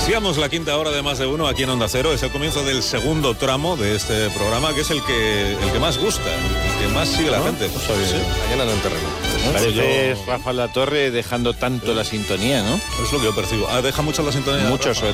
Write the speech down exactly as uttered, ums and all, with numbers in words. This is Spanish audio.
Iniciamos la quinta hora de Más de Uno aquí en Onda Cero. Es el comienzo del segundo tramo de este programa, que es el que el que más gusta, el que más sigue la ¿No? gente. No sabía. Sí. Mañana en el terreno. ¿No? Parece yo... Rafa La Torre dejando tanto la sintonía, ¿no? Es lo que yo percibo. Ah, deja mucho la sintonía. Mucho, Rafa. sobre